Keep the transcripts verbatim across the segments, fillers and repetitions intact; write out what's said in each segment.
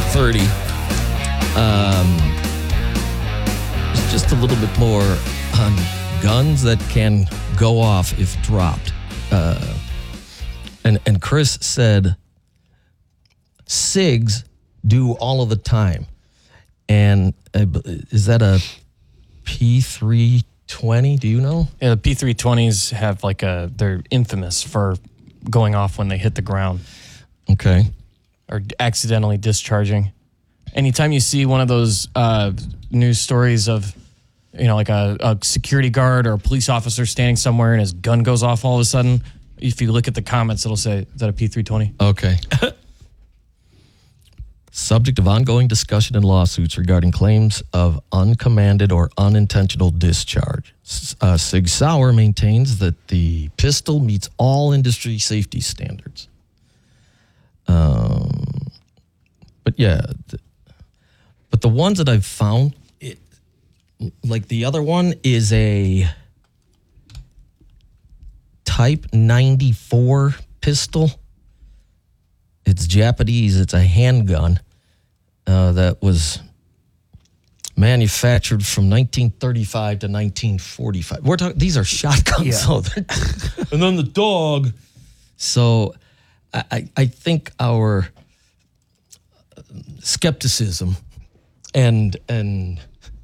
thirty. Um, just a little bit more on guns that can go off if dropped. Uh, and, and Chris said SIGs do all of the time. And uh, is that a P three twenty? Do you know? Yeah, the P three twenties have like a, they're infamous for going off when they hit the ground. Okay. Or accidentally discharging. Anytime you see one of those uh, news stories of, you know, like a, a security guard or a police officer standing somewhere and his gun goes off all of a sudden, if you look at the comments, it'll say, is that a P three twenty? Okay. Subject of ongoing discussion and lawsuits regarding claims of uncommanded or unintentional discharge. Uh, Sig Sauer maintains that the pistol meets all industry safety standards. Um, but yeah, th- but the ones that I've found, it like the other one is a Type ninety-four pistol. It's Japanese. It's a handgun uh, that was manufactured from nineteen thirty-five to nineteen forty-five. We're talking; these are shotguns. Yeah. So and then the dog. So I, I, I think our skepticism and and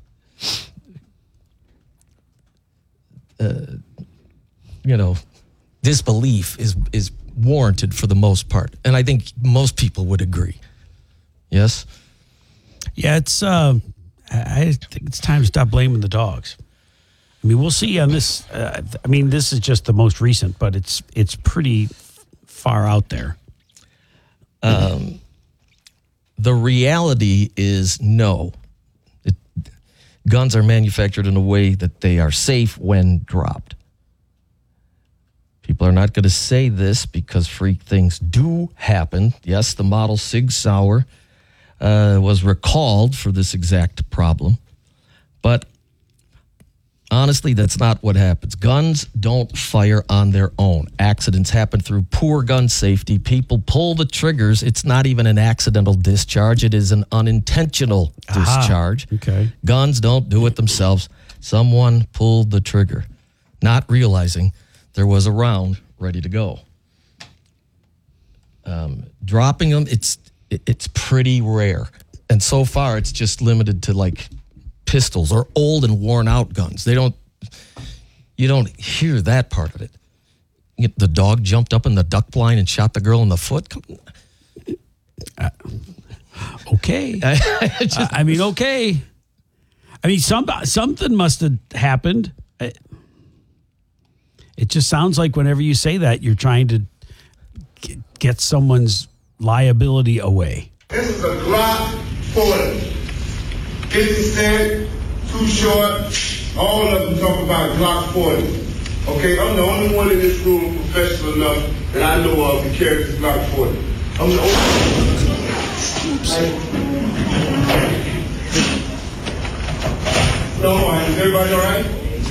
uh, you know disbelief is is warranted for the most part, and I think most people would agree. Yes. Yeah, it's. Uh, I think it's time to stop blaming the dogs. I mean, we'll see on this. Uh, I mean, this is just the most recent, but it's it's pretty far out there. Um, the reality is no. It, guns are manufactured in a way that they are safe when dropped. People are not going to say this because freak things do happen. Yes, the model Sig Sauer uh, was recalled for this exact problem. But honestly, that's not what happens. Guns don't fire on their own. Accidents happen through poor gun safety. People pull the triggers. It's not even an accidental discharge. It is an unintentional Aha. discharge. Okay. Guns don't do it themselves. Someone pulled the trigger, not realizing there was a round ready to go. Um, dropping them, it's it's pretty rare. And so far, it's just limited to like pistols or old and worn out guns. They don't, you don't hear that part of it. You- The dog jumped up in the duck blind and shot the girl in the foot. Come- Okay. I, I mean, okay. I mean, some something must have happened. It, it just sounds like whenever you say that, you're trying to g- get someone's liability away. This is a Glock forty. fifty Cent, Too Short, all of them talk about Glock forty. Okay, I'm the only one in this room professional enough that I know of to carry this Glock forty. I'm the only No, is everybody all right?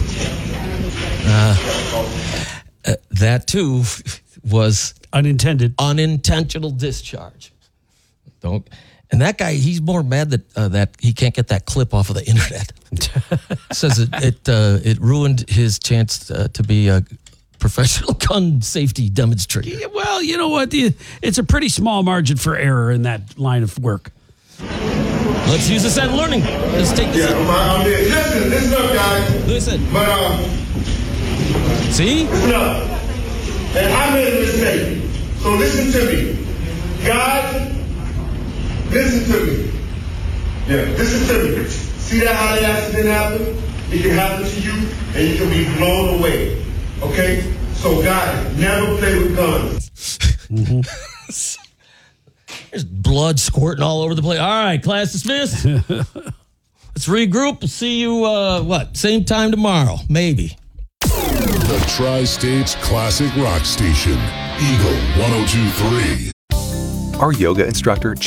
Uh, that too was Unintended. unintentional discharge. Don't. And that guy, he's more mad that uh, that he can't get that clip off of the internet. Says it it, uh, it ruined his chance uh, to be a professional gun safety demonstrator. Yeah, well, you know what? The- It's a pretty small margin for error in that line of work. Let's use this at learning. Let's take this. Yeah, I'm, I'm there. Listen, listen up, guys. Listen. But, um, See? listen up. And I made a mistake. So listen to me. Guys, listen to me. Yeah, listen to me. See that how that accident happened? It can happen to you and you can be blown away. Okay? So guys, never play with guns. Mm-hmm. There's blood squirting all over the place. All right, class dismissed. Let's regroup. We'll see you, uh, what, same time tomorrow, maybe. The Tri-States Classic Rock Station, Eagle one oh two point three. Our yoga instructor